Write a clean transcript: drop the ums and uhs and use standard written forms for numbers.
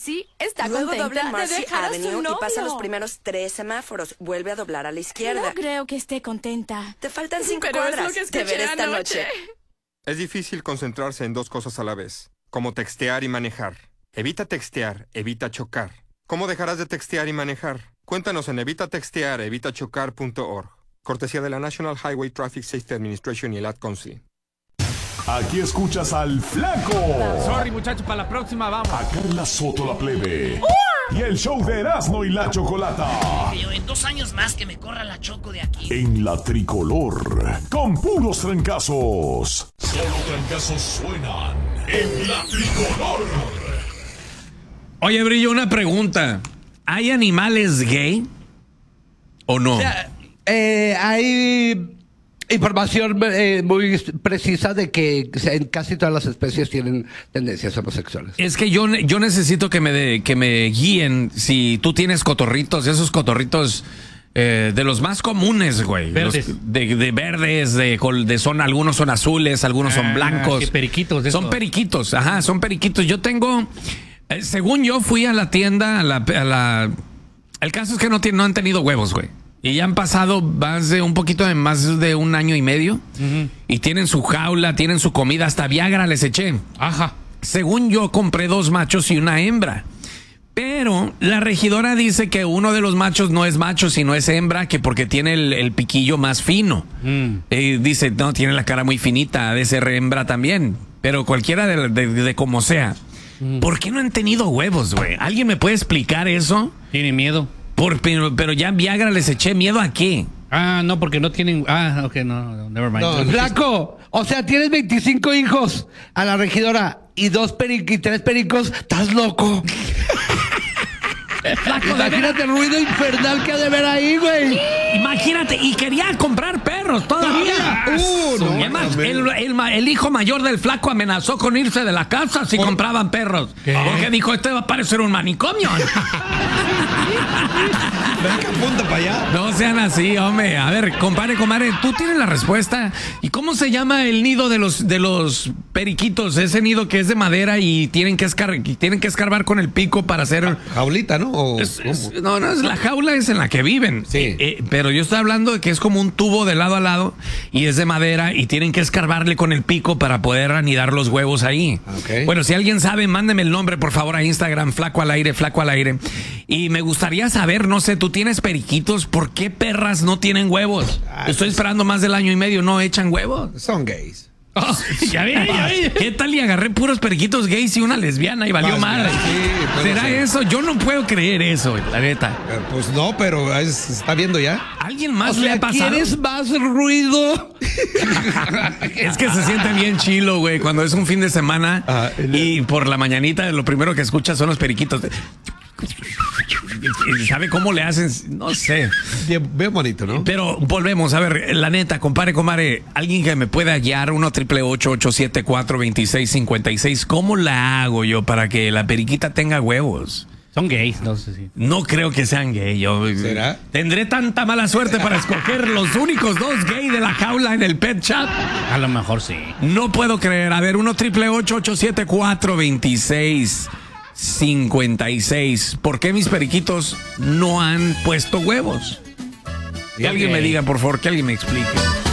Marcy está Luego contenta dobla en de Marcy dejar a su Avenue y novio. pasa los primeros 3 semáforos. Vuelve a doblar a la izquierda. No creo que esté contenta. Te faltan 5 Pero es cuadras. lo que Te veré escuché esta anoche. noche. Es difícil concentrarse en 2 cosas a la vez, como textear y manejar. Evita textear, evita chocar. ¿Cómo dejarás de textear y manejar? Cuéntanos en evitachocar.org. Cortesía de la National Highway Traffic Safety Administration y el Ad Council. Aquí escuchas al Flaco. Sorry, muchachos, para la próxima vamos. A Carla Soto la Plebe. Y el show de Erasmo y la Chocolata. Yo en 2 años más que me corra la Choco de aquí. En la tricolor. Con puros trancazos. Solo trancazos suenan en la tricolor. Oye, Brillo, una pregunta. ¿Hay animales gay o no? O sea, hay información muy precisa de que en casi todas las especies tienen tendencias homosexuales. Es que yo necesito que me guíen si tú tienes cotorritos, esos cotorritos de los más comunes, güey. Verdes. De verdes, algunos son azules, algunos son blancos. Qué periquitos de Son esos. periquitos, ajá, son periquitos. Yo tengo, según yo fui a la tienda, el caso es que no han tenido huevos, güey. Y ya han pasado más de un 1 año y medio. Y tienen su jaula, tienen su comida, hasta Viagra les eché. Ajá. Según yo, compré 2 machos y una hembra. Pero la regidora dice que uno de los machos no es macho, sino es hembra, que porque tiene el piquillo más fino. Dice, no, tiene la cara muy finita, ha de ser hembra también. Pero cualquiera de como sea. ¿Por qué no han tenido huevos, güey? ¿Alguien me puede explicar eso? Tiene miedo. Pero ya en Viagra les eché. ¿Miedo a qué? Ah, no, porque no tienen. Ah, ok, no, never mind. No, Flaco, o sea, tienes 25 hijos a la regidora y 3 pericos, estás loco. Flaco, Imagínate el ruido infernal que ha de ver ahí, güey. Imagínate, y quería comprar perros todavía. No, Y además, el hijo mayor del Flaco amenazó con irse de la casa si compraban perros. Porque dijo, este va a parecer un manicomio. Punta para allá. No sean así, hombre. A ver, compadre, tú tienes la respuesta. ¿Y cómo se llama el nido de los periquitos? Ese nido que es de madera y tienen que escarbar con el pico para hacer... Jaulita, ¿no? No, es la jaula es en la que viven. Sí. Pero yo estoy hablando de que es como un tubo de lado a lado y es de madera y tienen que escarbarle con el pico para poder anidar los huevos ahí. Okay. Bueno, si alguien sabe, mándeme el nombre, por favor, a Instagram, Flaco al aire. Y me gustaría saber, no sé, tú tienes periquitos, ¿por qué perras no tienen huevos? Estoy esperando más del 1 año y medio, ¿no echan huevos? Son gays. Oh, ya vi. ¿Qué tal y agarré puros periquitos gays y una lesbiana y valió madre? Sí, ¿Será ser. eso? Yo no puedo creer eso, la neta. Pues no, pero se está viendo ya. ¿Alguien más O le sea, ha pasado? ¿quieres más ruido? Es que se siente bien chilo, güey, cuando es un fin de semana y por la mañanita lo primero que escuchas son los periquitos. ¿Sabe cómo le hacen? No sé. Bien bonito, ¿no? Pero volvemos, a ver, la neta, compadre, alguien que me pueda guiar, 1-888-874-2656. ¿Cómo la hago yo para que la periquita tenga huevos? Son gays, no sé si. No creo que sean gay. ¿Será? Tendré tanta mala suerte para escoger los únicos 2 gay de la jaula en el pet shop. A lo mejor sí. No puedo creer. A ver, 1-888-874-2656. ¿Por qué mis periquitos no han puesto huevos? Que alguien me diga, por favor, que alguien me explique.